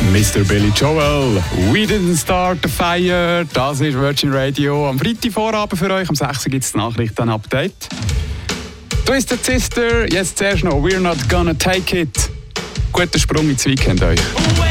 Mr. Billy Joel, We Didn't Start the Fire. Das ist Virgin Radio. Am Freitagvorabend für euch, am 6. gibt es das Nachrichten-Update. Twisted Sister, jetzt zuerst noch We're Not Gonna Take It. Guter Sprung ins Weekend euch.